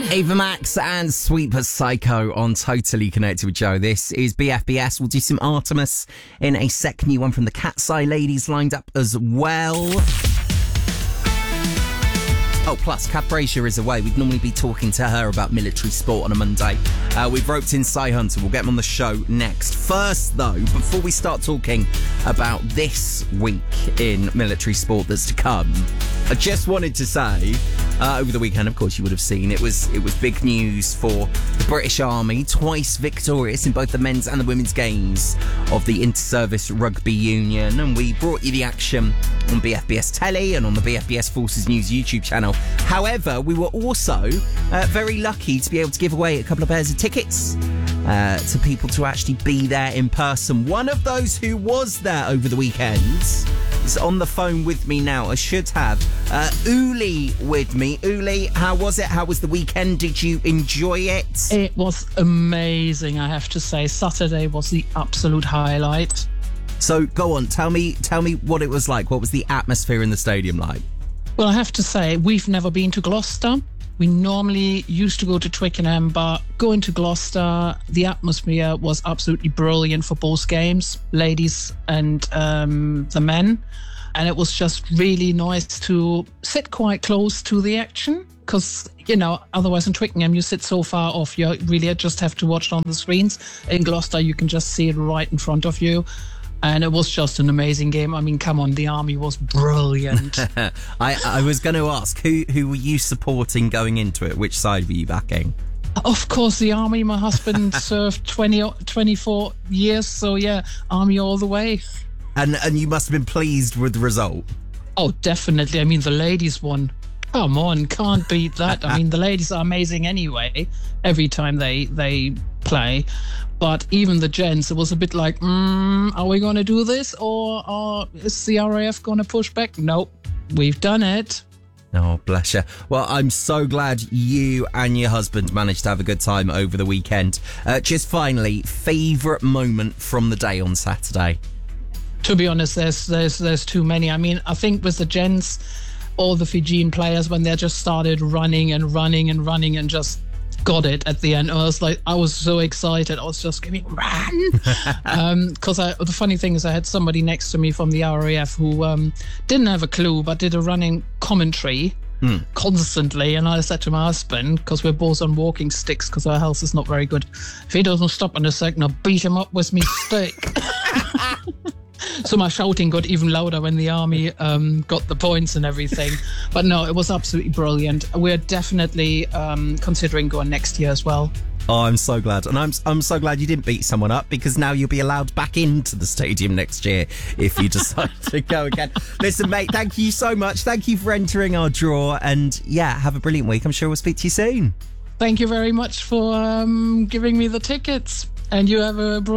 Ava Max and Sweeper Psycho on Totally Connected with Joe. This is BFBS. We'll do some Artemis in a sec. New one from the Cat's Eye ladies lined up as well. Oh, plus, Kat Brazier is away. We'd normally be talking to her about military sport on a Monday. We've roped in Cy Hunter. We'll get him on the show next. First, though, before we start talking about this week in military sport that's to come, I just wanted to say, over the weekend, of course, you would have seen, it was big news for the British Army, twice victorious in both the men's and the women's games of the Inter-Service Rugby Union. And we brought you the action on BFBS Telly and on the BFBS Forces News YouTube channel. However, we were also very lucky to be able to give away a couple of pairs of tickets to people to actually be there in person. One of those who was there over the weekend is on the phone with me now. I should have Uli with me. Uli, how was it? How was the weekend? Did you enjoy it? It was amazing, I have to say. Saturday was the absolute highlight. So go on, tell me what it was like. What was the atmosphere in the stadium like? Well, I have to say, we've never been to Gloucester. We normally used to go to Twickenham, but going to Gloucester, the atmosphere was absolutely brilliant for both games, ladies and the men. And it was just really nice to sit quite close to the action because, otherwise in Twickenham, you sit so far off, you really just have to watch it on the screens. In Gloucester, you can just see it right in front of you. And it was just an amazing game. I mean, come on, the Army was brilliant. I was going to ask, who were you supporting going into it? Which side were you backing? Of course, the Army. My husband served 24 years, so yeah, Army all the way. And you must have been pleased with the result. Oh, definitely. I mean, the ladies won. Come on, can't beat that. I mean, the ladies are amazing anyway, every time they play. But even the gents, it was a bit like, are we going to do this? Or is the RAF going to push back? Nope, we've done it. Oh, bless you. Well, I'm so glad you and your husband managed to have a good time over the weekend. Just finally, favourite moment from the day on Saturday? To be honest, there's too many. I mean, I think with the gents, all the Fijian players, when they just started running and just got it at the end, I was so excited. I was just screaming, run! Because the funny thing is, I had somebody next to me from the RAF who didn't have a clue, but did a running commentary constantly. And I said to my husband, because we're both on walking sticks, because our health is not very good, if he doesn't stop in a second, I'll beat him up with me stick. So my shouting got even louder when the Army got the points and everything. But no, it was absolutely brilliant. We're definitely considering going next year as well. Oh, I'm so glad. And I'm so glad you didn't beat someone up, because now you'll be allowed back into the stadium next year if you decide to go again. Listen, mate, thank you so much. Thank you for entering our draw. And yeah, have a brilliant week. I'm sure we'll speak to you soon. Thank you very much for giving me the tickets. And you have a